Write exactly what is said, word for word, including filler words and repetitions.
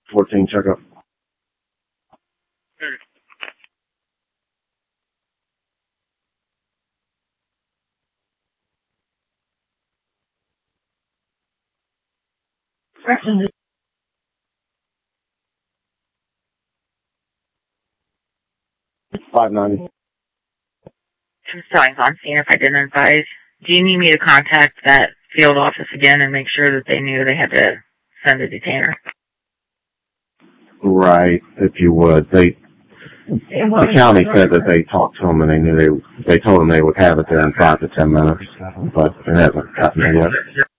fourteen checkup. Five ninety. I'm starting on scene if I didn't advise. Do you need me to contact that field office again and make sure that they knew they had to send a detainer? Right, if you would. They, the county said that they talked to them and they knew they, they told them they would have it there in five to ten minutes, but it hasn't gotten there yet.